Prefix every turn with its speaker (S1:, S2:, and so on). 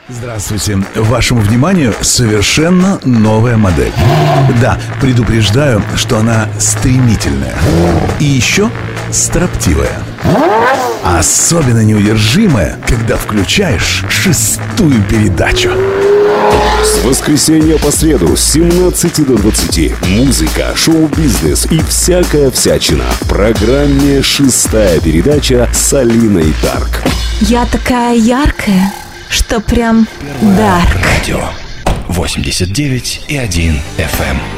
S1: Здравствуйте. Вашему вниманию совершенно новая модель. Да, предупреждаю, что она стремительная. И еще строптивая. Особенно неудержимая, когда включаешь 6-ю передачу.
S2: С воскресенья по среду с 17 до 20. Музыка, шоу-бизнес и всякая всячина. В программе «6-я передача» с Алиной Дарк.
S3: Я такая яркая, что прям дарк.
S4: Радио 89,1 FM.